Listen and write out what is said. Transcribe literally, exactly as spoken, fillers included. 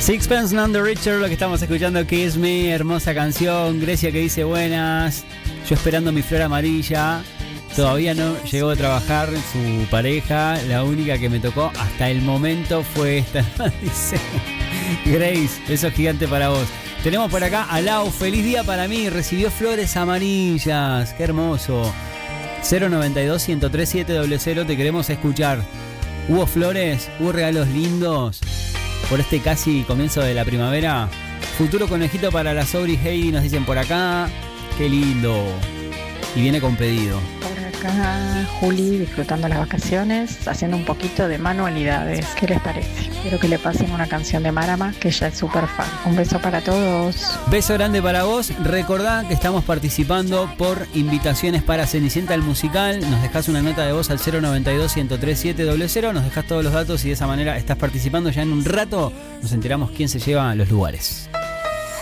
Sixpence None the Richer, lo que estamos escuchando, Kiss Me, hermosa canción. Grecia que dice buenas, yo esperando mi flor amarilla. Todavía no llegó a trabajar su pareja, la única que me tocó hasta el momento fue esta. Dice Grace, eso es gigante para vos. Tenemos por acá a Lau, feliz día para mí, recibió flores amarillas, qué hermoso. Cero noventa y dos, ciento tres, siete cero cero, te queremos escuchar. ¿Hubo flores? ¿Hubo regalos lindos por este casi comienzo de la primavera? Futuro conejito para la Sobri Heidi, nos dicen por acá. Qué lindo. Y viene con pedido. Por acá Juli disfrutando las vacaciones, haciendo un poquito de manualidades. ¿Qué les parece? Quiero que le pasen una canción de Marama, que ella es súper fan. Un beso para todos. Beso grande para vos. Recordá que estamos participando por invitaciones para Cenicienta el musical. Nos dejás una nota de voz al cero noventa y dos, ciento tres, siete cero cero. Nos dejás todos los datos y de esa manera estás participando. Ya en un rato nos enteramos quién se lleva los lugares.